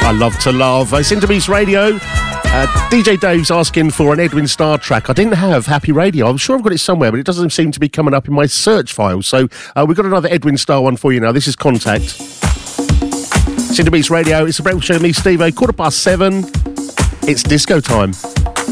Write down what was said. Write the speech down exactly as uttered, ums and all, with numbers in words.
I love to love. It's Interbeats Radio. Uh, D J Dave's asking for an Edwin Starr track. I didn't have Happy Radio. I'm sure I've got it somewhere, but it doesn't seem to be coming up in my search file. So uh, we've got another Edwin Starr one for you now. This is Contact. It's Interbeats Radio. It's the breakfast show with me, Steve-O. Quarter past seven. It's disco time.